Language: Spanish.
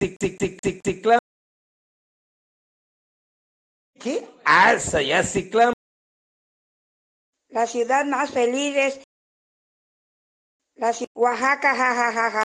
Ciclán. ¿Qué? Alza ya, Ciclán. La ciudad más feliz es Oaxaca, jajajaja.